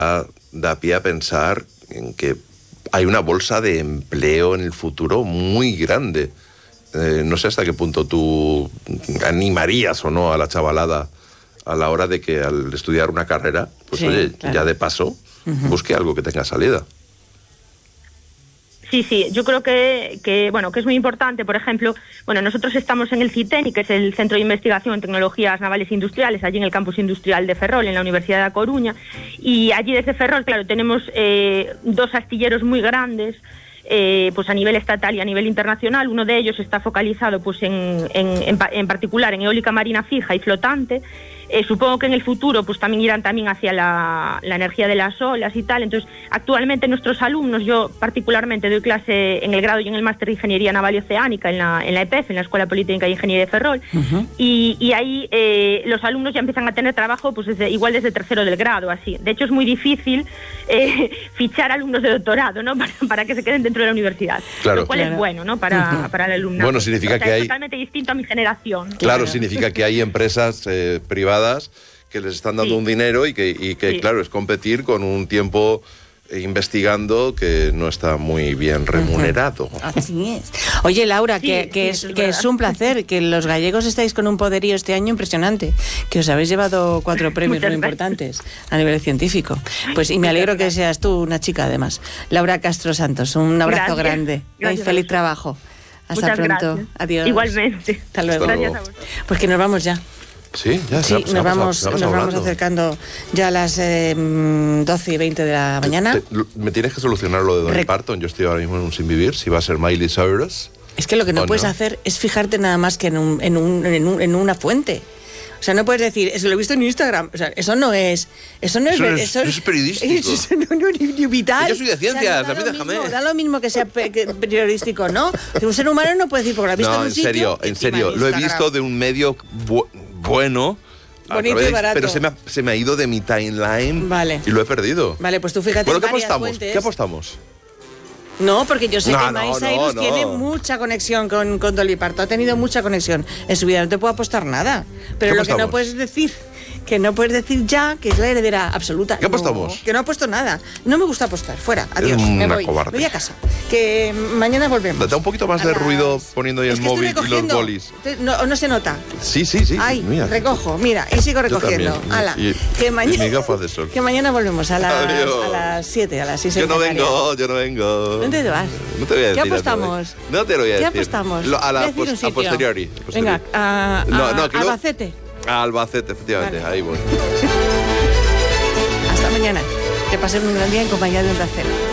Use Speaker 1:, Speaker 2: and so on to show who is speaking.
Speaker 1: da pie a pensar en que hay una bolsa de empleo en el futuro muy grande. No sé hasta qué punto tú animarías o no a la chavalada a la hora de que al estudiar una carrera, pues oye, claro, ya de paso, busque algo que tenga salida.
Speaker 2: Sí, yo creo que es muy importante. Por ejemplo, nosotros estamos en el CITENI, que es el Centro de Investigación en Tecnologías Navales e Industriales, allí en el Campus Industrial de Ferrol, en la Universidad de A Coruña, y allí desde Ferrol, claro, tenemos 2 astilleros muy grandes, pues a nivel estatal y a nivel internacional. Uno de ellos está focalizado pues en particular en eólica marina fija y flotante. Supongo que en el futuro pues también irán hacia la energía de las olas y tal. Entonces, actualmente nuestros alumnos, yo particularmente doy clase en el grado y en el máster de Ingeniería Naval y Oceánica en la EPEF, en la Escuela Politécnica de Ingeniería de Ferrol, y ahí los alumnos ya empiezan a tener trabajo pues igual desde tercero del grado, así. De hecho, es muy difícil fichar alumnos de doctorado, ¿no? Para que se queden dentro de la universidad. Claro. Lo cual es bueno, ¿no? Para el alumnado.
Speaker 1: Bueno, significa que hay...
Speaker 2: Es totalmente distinto a mi generación.
Speaker 1: Claro, significa que hay empresas privadas que les están dando un dinero y que claro, es competir con un tiempo investigando que no está muy bien remunerado.
Speaker 3: Así es. Oye, Laura, que es un placer, que los gallegos estáis con un poderío este año impresionante, que os habéis llevado 4 premios muy importantes a nivel científico. Pues y me alegro que seas tú una chica, además. Laura Castro Santos, un abrazo grande.
Speaker 2: Gracias.
Speaker 3: Feliz trabajo. Hasta
Speaker 2: Muchas
Speaker 3: pronto.
Speaker 2: Gracias.
Speaker 3: Adiós.
Speaker 2: Igualmente.
Speaker 3: Hasta luego.
Speaker 2: Gracias a vosotros.
Speaker 3: Pues que nos vamos ya.
Speaker 1: Sí, ya
Speaker 3: sí, nos vamos acercando ya a las 12:20 de la mañana.
Speaker 1: Me tienes que solucionar lo de Dolly Parton. Yo estoy ahora mismo en un sin vivir. Si va a ser Miley Cyrus.
Speaker 3: Es que lo que no puedes hacer es fijarte nada más que en una fuente. O sea, no puedes decir, eso lo he visto en Instagram. O sea, eso no es periodístico. Eso no es ni vital.
Speaker 1: Yo soy de ciencias,
Speaker 3: o sea,
Speaker 1: a mí déjame.
Speaker 3: Da lo mismo que sea periodístico, ¿no? Un ser humano no puede decir, porque lo has visto en un sitio.
Speaker 1: En serio, lo he visto de un medio bueno,
Speaker 3: bonito y barato.
Speaker 1: Pero se me ha ido de mi timeline y lo he perdido.
Speaker 3: Vale, pues tú fíjate.
Speaker 1: Bueno,
Speaker 3: ¿qué apostamos?
Speaker 1: ¿Qué apostamos?
Speaker 3: No, porque yo sé que Miley Cyrus tiene mucha conexión con Dolly Parton. Ha tenido mucha conexión en su vida. No te puedo apostar nada. Pero lo que no puedes decir... Que no puedes decir ya que es la heredera absoluta.
Speaker 1: ¿Qué apostamos?
Speaker 3: Que no he puesto nada. No me gusta apostar. Fuera. Adiós. Me voy.
Speaker 1: Cobarde.
Speaker 3: Me voy a casa. Que mañana volvemos.
Speaker 1: Da un poquito más de ruido poniendo ahí el móvil y los bolis.
Speaker 3: No se nota.
Speaker 1: Sí.
Speaker 3: Ay, recojo. Mira, y sigo recogiendo. Ala. Que mañana volvemos a las 7, a las 6.
Speaker 1: Yo no vengo.
Speaker 3: ¿Dónde te vas?
Speaker 1: No te voy a decir.
Speaker 3: ¿Qué apostamos?
Speaker 1: No te lo voy a decir.
Speaker 3: ¿Qué apostamos?
Speaker 1: A posteriori.
Speaker 3: Venga, a Albacete.
Speaker 1: A Albacete, efectivamente, ahí voy.
Speaker 3: Hasta mañana. Que pasen un gran día en compañía de un tercero.